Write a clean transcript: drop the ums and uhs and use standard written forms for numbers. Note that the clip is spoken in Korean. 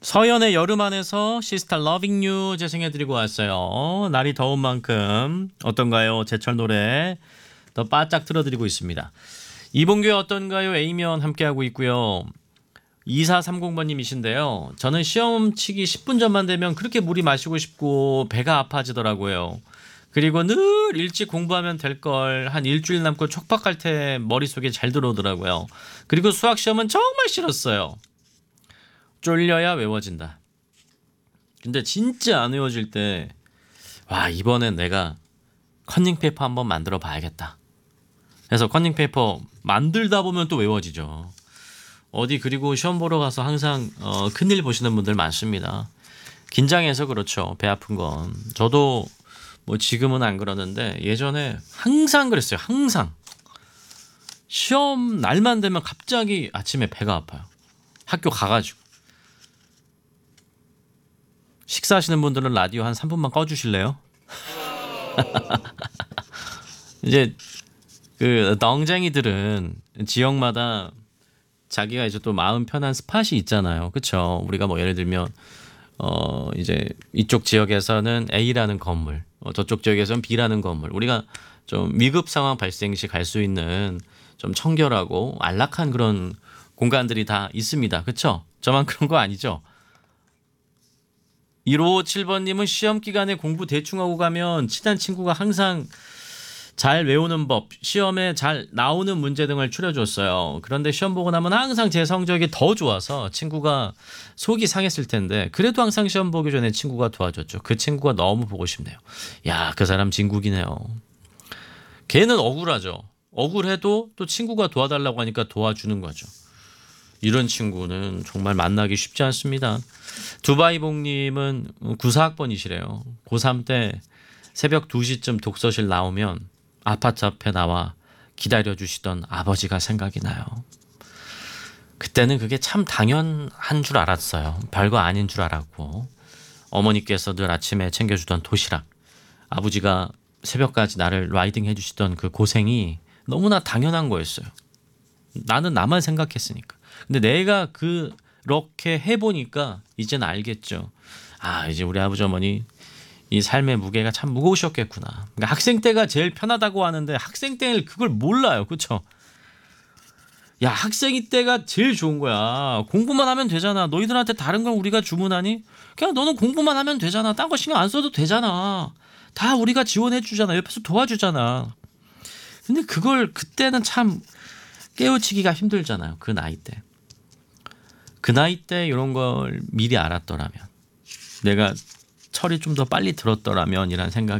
서연의 여름 안에서 시스타 러빙 유 재생해드리고 왔어요. 날이 더운 만큼 어떤가요? 제철 노래 더 바짝 틀어드리고 있습니다. 이봉규의 어떤가요? A면 함께하고 있고요. 2430번님이신데요. 저는 시험 치기 10분 전만 되면 그렇게 물이 마시고 싶고 배가 아파지더라고요. 그리고 늘 일찍 공부하면 될 걸 한 일주일 남고 촉박할 때 머릿속에 잘 들어오더라고요. 그리고 수학 시험은 정말 싫었어요. 쫄려야 외워진다. 근데 진짜 안 외워질 때 와, 이번엔 내가 커닝페이퍼 한번 만들어 봐야겠다. 그래서 커닝페이퍼 만들다 보면 또 외워지죠. 어디 그리고 시험 보러 가서 항상 큰일 보시는 분들 많습니다. 긴장해서 그렇죠. 배 아픈 건. 저도 뭐 지금은 안 그러는데 예전에 항상 그랬어요. 항상. 시험 날만 되면 갑자기 아침에 배가 아파요. 학교 가가지고. 식사하시는 분들은 라디오 한 3분만 꺼주실래요? 이제 그 덩쟁이들은 지역마다 자기가 이제 또 마음 편한 스팟이 있잖아요. 그렇죠? 우리가 뭐 예를 들면 이제 이쪽 지역에서는 A라는 건물, 저쪽 지역에서는 B라는 건물. 우리가 좀 위급 상황 발생 시 갈 수 있는 좀 청결하고 안락한 그런 공간들이 다 있습니다. 그렇죠? 저만 그런 거 아니죠? 1557번님은 시험 기간에 공부 대충 하고 가면 친한 친구가 항상 잘 외우는 법, 시험에 잘 나오는 문제 등을 추려줬어요. 그런데 시험 보고 나면 항상 제 성적이 더 좋아서 친구가 속이 상했을 텐데 그래도 항상 시험 보기 전에 친구가 도와줬죠. 그 친구가 너무 보고 싶네요. 야, 그 사람 진국이네요. 걔는 억울하죠. 억울해도 또 친구가 도와달라고 하니까 도와주는 거죠. 이런 친구는 정말 만나기 쉽지 않습니다. 두바이봉님은 94학번이시래요. 고3 때 새벽 2시쯤 독서실 나오면 아파트 앞에 나와 기다려주시던 아버지가 생각이 나요. 그때는 그게 참 당연한 줄 알았어요. 별거 아닌 줄 알았고 어머니께서 늘 아침에 챙겨주던 도시락, 아버지가 새벽까지 나를 라이딩 해주시던 그 고생이 너무나 당연한 거였어요. 나는 나만 생각했으니까. 근데 내가 그렇게 해보니까 이제는 알겠죠. 아, 이제 우리 아버지 어머니 이 삶의 무게가 참 무거우셨겠구나. 그러니까 학생 때가 제일 편하다고 하는데 학생 때는 그걸 몰라요. 그렇죠? 야, 학생이 때가 제일 좋은 거야. 공부만 하면 되잖아. 너희들한테 다른 건 우리가 주문하니? 그냥 너는 공부만 하면 되잖아. 딴 거 신경 안 써도 되잖아. 다 우리가 지원해 주잖아. 옆에서 도와주잖아. 근데 그걸 그때는 참 깨우치기가 힘들잖아요. 그 나이 때. 그 나이 때 이런 걸 미리 알았더라면, 내가 철이 좀 더 빨리 들었더라면 이란 생각이